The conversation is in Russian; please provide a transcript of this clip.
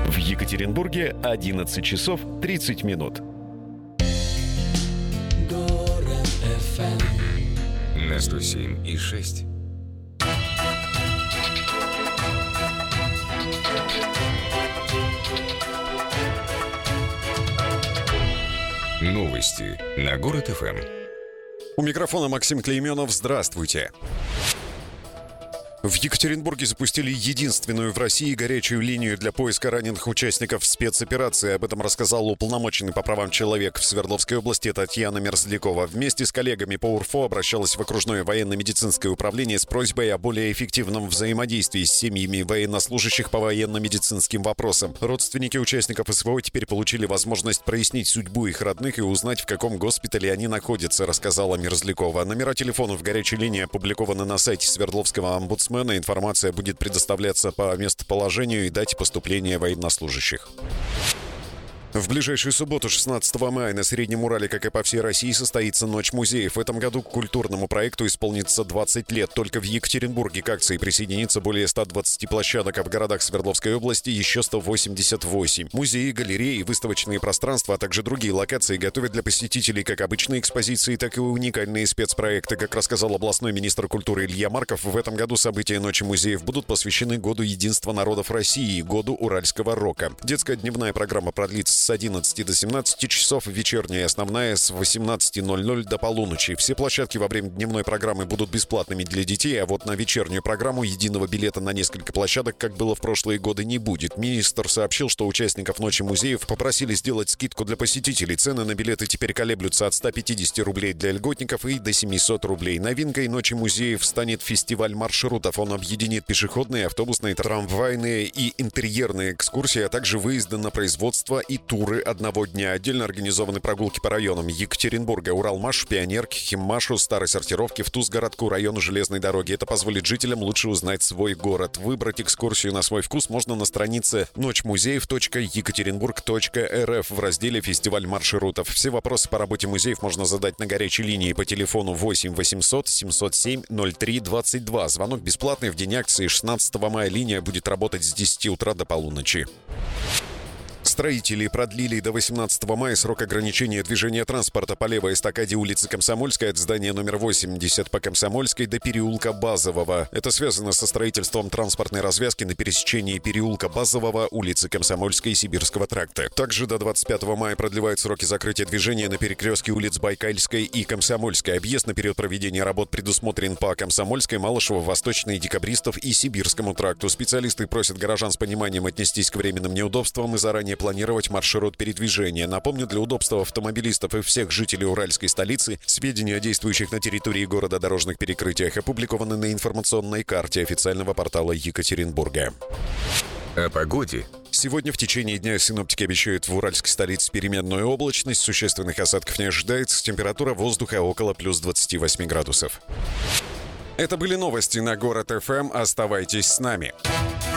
В Екатеринбурге 11 часов 30 минут. Город FM на 107,6. Новости на Город ФМ. У микрофона Максим Клейменов. Здравствуйте. В Екатеринбурге запустили единственную в России горячую линию для поиска раненых участников спецоперации. Об этом рассказал уполномоченный по правам человека в Свердловской области Татьяна Мерзлякова. Вместе с коллегами по УРФО обращалась в окружное военно-медицинское управление с просьбой о более эффективном взаимодействии с семьями военнослужащих по военно-медицинским вопросам. Родственники участников СВО теперь получили возможность прояснить судьбу их родных и узнать, в каком госпитале они находятся, рассказала Мерзлякова. Номера телефонов горячей линии опубликованы на сайте Свердловского омбудсмена. Информация будет предоставляться по местоположению и дате поступления военнослужащих. В ближайшую субботу, 16 мая, на Среднем Урале, как и по всей России, состоится Ночь музеев. В этом году к культурному проекту исполнится 20 лет. Только в Екатеринбурге к акции присоединится более 120 площадок, а в городах Свердловской области еще 188. Музеи, галереи, выставочные пространства, а также другие локации готовят для посетителей как обычные экспозиции, так и уникальные спецпроекты. Как рассказал областной министр культуры Илья Марков, в этом году события Ночи музеев будут посвящены Году единства народов России, Году уральского рока. Детская дневная программа продлится с 11 до 17 часов, вечерняя основная с 18:00 до полуночи. Все площадки во время дневной программы будут бесплатными для детей, а вот на вечернюю программу единого билета на несколько площадок, как было в прошлые годы, не будет. Министр сообщил, что участников Ночи музеев попросили сделать скидку для посетителей. Цены на билеты теперь колеблются от 150 рублей для льготников и до 700 рублей. Новинкой Ночи музеев станет фестиваль маршрутов. Он объединит пешеходные, автобусные, трамвайные и интерьерные экскурсии, а также выезды на производство и туры одного дня. Отдельно организованы прогулки по районам Екатеринбурга, Уралмаш, Пионерки, Химмашу, Старой сортировки, в Тузгородку, району железной дороги. Это позволит жителям лучше узнать свой город. Выбрать экскурсию на свой вкус можно на странице ночмузеев.екатеринбург.рф в разделе «Фестиваль маршрутов». Все вопросы по работе музеев можно задать на горячей линии по телефону 8 800 707 03 22. Звонок бесплатный. В день акции 16 мая линия будет работать с 10 утра до полуночи. Строители продлили до 18 мая срок ограничения движения транспорта по левой эстакаде улицы Комсомольской от здания номер 80 по Комсомольской до переулка Базового. Это связано со строительством транспортной развязки на пересечении переулка Базового, улицы Комсомольской и Сибирского тракта. Также до 25 мая продлевают сроки закрытия движения на перекрестке улиц Байкальской и Комсомольской. Объезд на период проведения работ предусмотрен по Комсомольской, Малышево, Восточной, Декабристов и Сибирскому тракту. Специалисты просят горожан с пониманием отнестись к временным неудобствам и заранее планировать маршрут передвижения. Напомню, для удобства автомобилистов и всех жителей уральской столицы сведения о действующих на территории города дорожных перекрытиях опубликованы на информационной карте официального портала Екатеринбурга. О погоде. Сегодня в течение дня синоптики обещают в уральской столице переменную облачность, существенных осадков не ожидается, температура воздуха около плюс 28 градусов. Это были новости на Город ФМ. Оставайтесь с нами.